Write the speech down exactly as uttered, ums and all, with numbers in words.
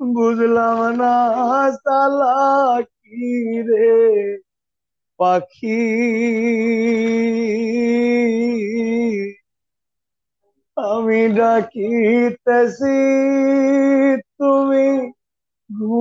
বুঝলাম না চালাকি রে পাখি, আমি ডাকিতেছি তুমি